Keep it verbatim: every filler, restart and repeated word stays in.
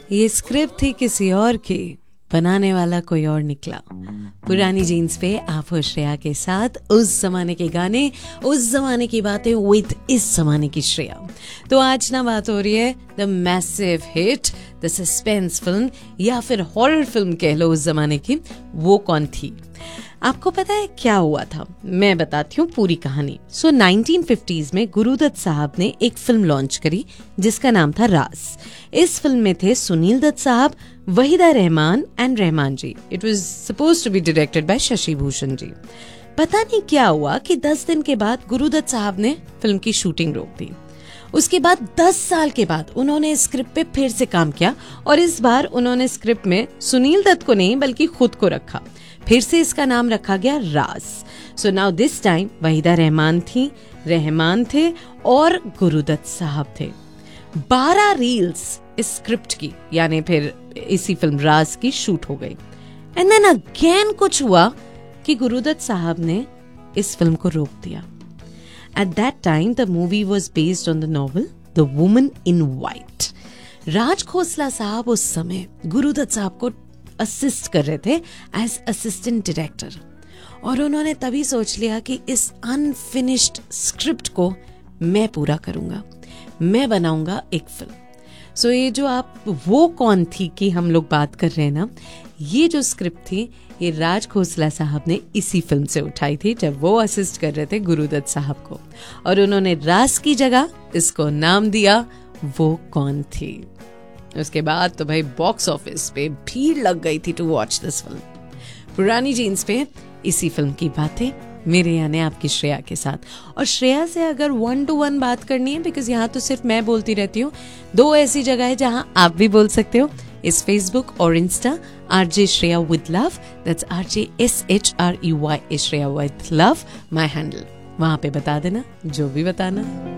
ये स्क्रिप्ट थी किसी और की, बनाने वाला कोई और निकला। पुरानी जीन्स पे आप हो श्रेया के साथ, उस जमाने के गाने, उस जमाने की बातें विद इस जमाने की श्रेया। तो आज ना बात हो रही है the massive hit, the suspense film या फिर हॉरर फिल्म कह लो उस जमाने की, वो कौन थी। आपको पता है क्या हुआ था? मैं बताती हूँ पूरी कहानी। सो so, नाइनटीन फिफ्टीज़ में गुरुदत्त साहब ने एक फिल्म लॉन्च करी जिसका नाम था राज। इस फिल्म में थे सुनील दत्त साहब, Waheeda Rehman and Rahman ji. It was supposed to be directed by Shashi Bhushan ji. पता नहीं क्या हुआ कि दस दिन के बाद गुरुदत्त साहब ने फिल्म की शूटिंग रोक दी। उसके बाद दस साल के बाद उन्होंने स्क्रिप्ट पे फिर से काम किया और इस बार उन्होंने स्क्रिप्ट में सुनील दत्त को नहीं बल्कि खुद को रखा। फिर से इसका नाम रखा गया राज। So now this time Waheeda Rehman थी, रहमान थे और गुरुदत्त साहब थे। बारह रील्स इस स्क्रिप्ट की यानी फिर इसी फिल्म राज की शूट हो गई। एंड देन अगेन कुछ हुआ कि गुरुदत्त साहब ने इस फिल्म को रोक दिया। At that time, the movie was based on the novel The Woman in White. Raj Khosla साहब उस समय गुरुदत्त साहब को असिस्ट कर रहे थे एज असिस्टेंट डायरेक्टर और उन्होंने तभी सोच लिया कि इस अनफिनिश्ड स्क्रिप्ट को मैं पूरा करूंगा, मैं बनाऊंगा एक फिल्म। सो so, ये जो आप वो कौन थी कि हम लोग बात कर रहे हैं ना, ये जो स्क्रिप्ट थी ये राज खोसला साहब ने इसी फिल्म से उठाई थी जब वो असिस्ट कर रहे थे गुरुदत्त साहब को, और उन्होंने राज की जगह इसको नाम दिया वो कौन थी। उसके बाद तो भाई बॉक्स ऑफिस पे भीड़ लग गई थी टू वॉच दिस फिल्म। पुरानी जीन्स पे इसी फिल्म की बातें मेरे यानी आपकी श्रेया के साथ। और श्रेया से अगर वन टू वन बात करनी है, बिकॉज यहाँ तो सिर्फ मैं बोलती रहती हूँ, दो ऐसी जगह है जहाँ आप भी बोल सकते हो, इस फेसबुक और Insta RJ Shreya with love, that's RJ S H R E Y Shreya with love my handle. वहां पे बता देना जो भी बताना।